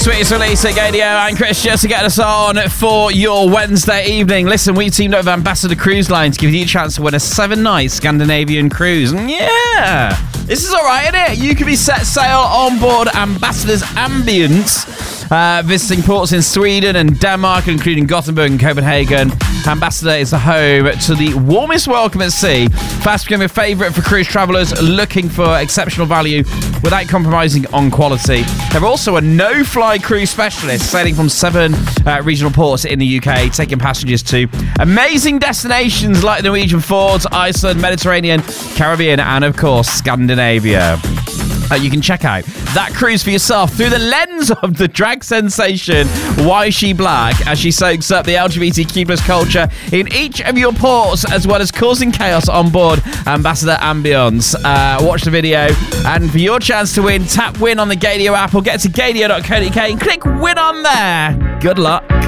Sweetest release at Gadio and Chris just to get us on for your Wednesday evening. Listen, we teamed up with Ambassador Cruise Line to give you a chance to win a 7-night Scandinavian cruise. Yeah, this is all right, isn't it? You can be set sail on board Ambassador's Ambience, visiting ports in Sweden and Denmark, including Gothenburg and Copenhagen. Ambassador is the home to the warmest welcome at sea, fast becoming a favourite for cruise travellers looking for exceptional value without compromising on quality. They're also a no-fly cruise specialist, sailing from 7 regional ports in the UK, taking passengers to amazing destinations like the Norwegian Fjords, Iceland, Mediterranean, Caribbean, and of course Scandinavia. You can check out that cruise for yourself through the lens of the drag sensation Why She Black, as she soaks up the LGBTQ plus culture in each of your ports, as well as causing chaos on board Ambassador Ambience. Watch the video, and for your chance to win, tap win on the Gadio app or get to gadio.co.uk and click win on there. Good luck.